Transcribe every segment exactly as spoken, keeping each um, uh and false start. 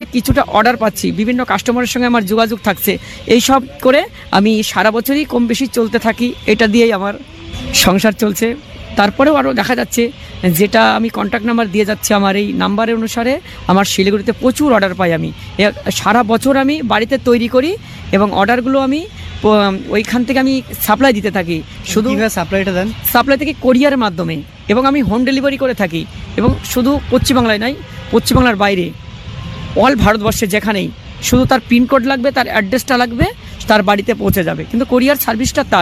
কিছুটা অর্ডার পাচ্ছি, বিভিন্ন কাস্টমারের সঙ্গে আমার যোগাযোগ থাকছে, এই সব করে আমি সারা বছরই কম বেশি চলতে থাকি। এটা দিয়েই আমার সংসার চলছে। তারপরেও আরও দেখা যাচ্ছে যেটা আমি কন্ট্যাক্ট নাম্বার দিয়ে যাচ্ছি, আমার এই নাম্বারের অনুসারে আমার শিলিগুড়িতে প্রচুর অর্ডার পাই। আমি সারা বছর আমি বাড়িতে তৈরি করি এবং অর্ডারগুলো আমি ওইখান থেকে আমি সাপ্লাই দিতে থাকি। শুধু সাপ্লাইটা দেন? সাপ্লাই থেকে কোরিয়ারের মাধ্যমে, এবং আমি হোম ডেলিভারি করে থাকি। এবং শুধু পশ্চিমবাংলায় নয়, পশ্চিমবাংলার বাইরে অল ভারতবর্ষে যেখানেই, শুধু তার পিনকোড লাগবে, তার অ্যাড্রেসটা লাগবে, তার বাড়িতে পৌঁছে যাবে, কিন্তু কোরিয়ার সার্ভিসটা তার।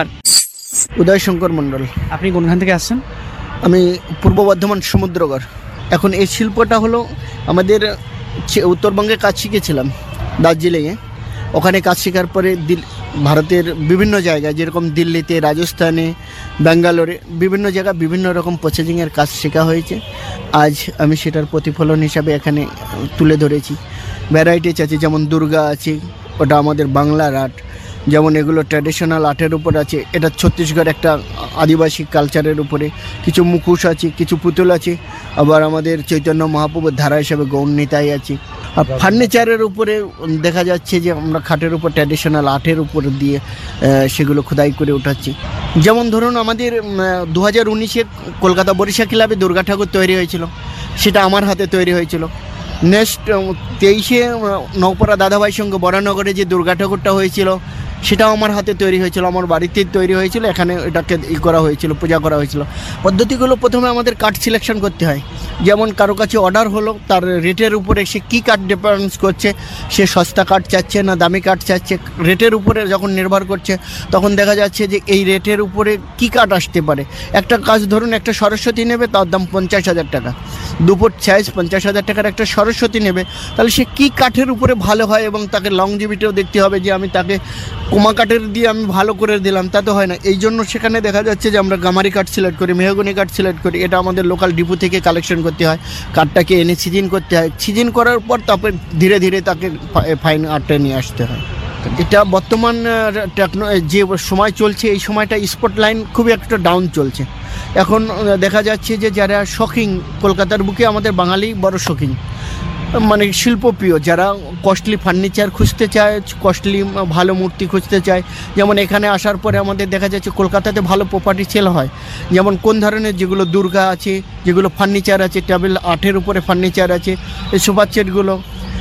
উদয় শঙ্কর মণ্ডল। আপনি কোনখান থেকে আসছেন? আমি পূর্ব বর্ধমান সমুদ্রগড়। এখন এই শিল্পটা হলো আমাদের উত্তরবঙ্গে কাজ শিখেছিলাম দার্জিলিংয়ে। ওখানে কাজ শেখার পরে দিল ভারতের বিভিন্ন জায়গায়, যেরকম দিল্লিতে, রাজস্থানে, ব্যাঙ্গালোরে, বিভিন্ন জায়গায় বিভিন্ন রকম প্রসেসিংয়ের কাজ শেখা হয়েছে। আজ আমি সেটার প্রতিফলন হিসাবে এখানে তুলে ধরেছি। ভ্যারাইটিস আছে, যেমন দুর্গা আছে, ওটা আমাদের বাংলার আর্ট। যেমন এগুলো ট্র্যাডিশনাল আর্টের উপর আছে, এটা ছত্তিশগড় একটা আদিবাসী কালচারের উপরে। কিছু মুখোশ আছে, কিছু পুতুল আছে, আবার আমাদের চৈতন্য মহাপ্রভুর ধারা হিসাবে গৌণ নিতাই আছে। আর ফার্নিচারের উপরে দেখা যাচ্ছে যে আমরা খাটের উপর ট্র্যাডিশনাল আর্টের উপর দিয়ে সেগুলো খোদাই করে উঠাচ্ছি। যেমন ধরুন আমাদের দু হাজার উনিশে কলকাতা বরিশা ক্লাবে দুর্গা ঠাকুর তৈরি হয়েছিল, সেটা আমার হাতে তৈরি হয়েছিল। নেক্সট তেইশে নৌপাড়া দাদাভাইয়ের সঙ্গে বরানগরে যে দুর্গা ঠাকুরটা হয়েছিল, সেটাও আমার হাতে তৈরি হয়েছিল, আমার বাড়িতেই তৈরি হয়েছিল। এখানে এটাকে ই করা হয়েছিল, পূজা করা হয়েছিল। পদ্ধতিগুলো প্রথমে আমাদের কাঠ সিলেকশন করতে হয়। যেমন কারো কাছে অর্ডার হলো, তার রেটের উপরে সে কী কাঠ ডিফারেন্স করছে, সে সস্তা কাঠ চাচ্ছে না দামি কাঠ চাচ্ছে, রেটের উপরে যখন নির্ভর করছে, তখন দেখা যাচ্ছে যে এই রেটের উপরে কী কাঠ আসতে পারে। একটা কাজ ধরুন, একটা সরস্বতী নেবে, তার দাম পঞ্চাশ হাজার টাকা। দু ফুট সাইজ পঞ্চাশ হাজার টাকার একটা সরস্বতী নেবে, তাহলে সে কী কাঠের উপরে ভালো হয়, এবং তাকে লংজিভিটিও দেখতে হবে যে আমি তাকে কোমা কাঠের দিয়ে আমি ভালো করে দিলাম, তা তো হয় না। এই জন্য সেখানে দেখা যাচ্ছে যে আমরা গামারি কাঠ সিলেক্ট করি, মেহগনি কাঠ সিলেক্ট করি। এটা আমাদের লোকাল ডিপো থেকে কালেকশন করতে হয়, কাঠটাকে এনে সিজন করতে হয়। সিজন করার পর তারপর ধীরে ধীরে তাকে ফাইন আর্টে নিয়ে আসতে হয়। এটা বর্তমান টেকনো যে সময় চলছে, এই সময়টা স্পট লাইন খুবই একটা ডাউন চলছে। এখন দেখা যাচ্ছে যে যারা শখিং, কলকাতার বুকে আমাদের বাঙালি বড় শখিং, মানে শিল্পপ্রিয়, যারা কস্টলি ফার্নিচার খুঁজতে চায়, কস্টলি ভালো মূর্তি খুঁজতে চায়। যেমন এখানে আসার পরে আমাদের দেখা যাচ্ছে কলকাতাতে ভালো প্রপার্টি সেল হয়। যেমন কোন ধরনের, যেগুলো দুর্গা আছে, যেগুলো ফার্নিচার আছে, টেবিল আর্টের উপরে ফার্নিচার আছে, এই সোফার সেটগুলো।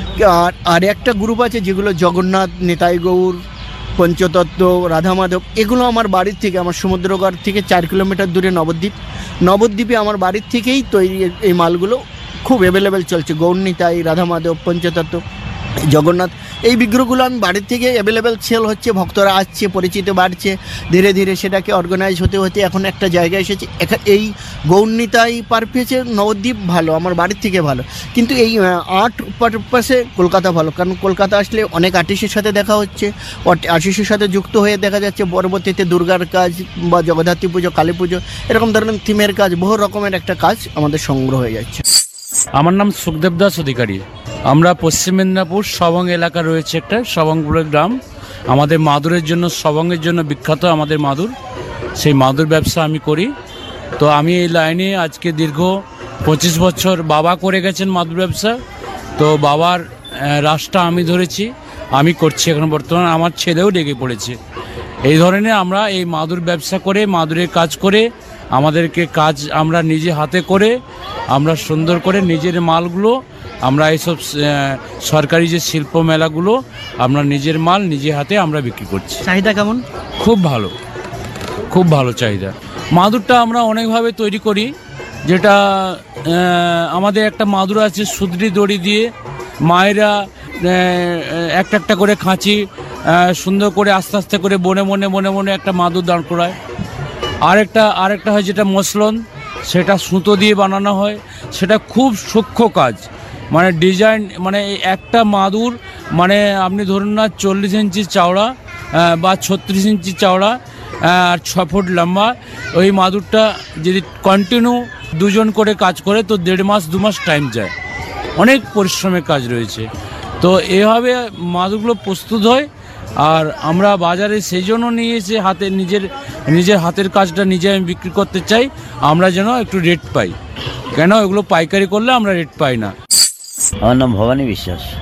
আর আর একটা গ্রুপ আছে যেগুলো জগন্নাথ, নিতাই গৌর, পঞ্চতত্ত্ব, রাধা মাধব, এগুলো আমার বাড়ির থেকে, আমার সমুদ্রগড় থেকে চার কিলোমিটার দূরে নবদ্বীপ। নবদ্বীপে আমার বাড়ির থেকেই তৈরি এই মালগুলো খুব অ্যাভেলেবেল চলছে। গৌরনিতাই, রাধা মাধব, পঞ্চতত্ত্ব, জগন্নাথ, এই বিগ্রহগুলো আমি বাড়ির থেকে অ্যাভেলেবেল সেল হচ্ছে, ভক্তরা আসছে, পরিচিত বাড়ছে। ধীরে ধীরে সেটাকে অর্গানাইজ হতে হতে এখন একটা জায়গায় এসেছে। এই গৌরনিতাই পারপেসে নবদ্বীপ ভালো, আমার বাড়ির থেকে ভালো, কিন্তু এই আর্ট পারপাসে কলকাতা ভালো। কারণ কলকাতা আসলে অনেক আর্টিস্টের সাথে দেখা হচ্ছে, আর্টিস্টের সাথে যুক্ত হয়ে দেখা যাচ্ছে পরবর্তীতে দুর্গার কাজ বা জগদ্ধাত্রী পুজো, কালী পুজো, এরকম ধরনের থিমের কাজ, বহু রকমের একটা কাজ আমাদের সংগ্রহ হয়ে যাচ্ছে। আমার নাম সুখদেব দাস অধিকারী। আমরা পশ্চিম মেদিনীপুর সবং এলাকা রয়েছে একটা সবংপুরের গ্রাম। আমাদের মাদুরের জন্য, সবংয়ের জন্য বিখ্যাত আমাদের মাদুর। সেই মাদুর ব্যবসা আমি করি। তো আমি এই লাইনে আজকে দীর্ঘ পঁচিশ বছর, বাবা করে গেছেন মাদুর ব্যবসা, তো বাবার রাশটা আমি ধরেছি, আমি করছি এখন বর্তমানে। আমার ছেলেও লেগে পড়েছে এই ধরনের। আমরা এই মাদুর ব্যবসা করে, মাদুরের কাজ করে, আমাদেরকে কাজ আমরা নিজে হাতে করে, আমরা সুন্দর করে নিজের মালগুলো, আমরা এইসব সরকারি যে শিল্প মেলাগুলো, আমরা নিজের মাল নিজে হাতে আমরা বিক্রি করছি। চাহিদা কেমন? খুব ভালো, খুব ভালো চাহিদা। মাদুরটা আমরা অনেকভাবে তৈরি করি। যেটা আমাদের একটা মাদুর আছে, সুদরি দড়ি দিয়ে মায়েরা একটা একটা করে খাঁচি সুন্দর করে আস্তে আস্তে করে বনে বনে বনে বনে একটা মাদুর দাঁড় করায়। আরেকটা আরেকটা হয় যেটা মসলন, সেটা সুতো দিয়ে বানানো হয়। সেটা খুব সূক্ষ্ম কাজ, মানে ডিজাইন, মানে একটা মাদুর মানে আপনি ধরুন না চল্লিশ ইঞ্চি চওড়া বা ছত্রিশ ইঞ্চি চওড়া আর ছ ফুট লম্বা। ওই মাদুরটা যদি কন্টিনিউ দুজন করে কাজ করে তো দেড় মাস দু মাস টাইম যায়। অনেক পরিশ্রমের কাজ রয়েছে। তো এভাবে মাদুরগুলো প্রস্তুত হয়। আর আমরা বাজারে সেই জন্য নিয়ে এসে হাতে নিজের নিজের হাতের কাজটা নিজে আমি বিক্রি করতে চাই, আমরা যেন একটু রেট পাই। কেন এগুলো পাইকারি করলে আমরা রেট পাই না। আমার নাম ভবানী বিশ্বাস।